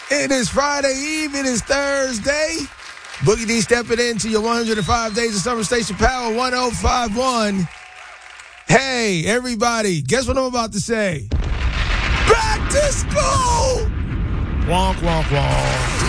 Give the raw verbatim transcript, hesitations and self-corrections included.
It is Friday Eve. It is Thursday. Boogie D stepping into your one hundred five Days of Summer Station Power one oh five point one. Hey, everybody, guess what I'm about to say? Back to school! Wonk, wonk, wonk.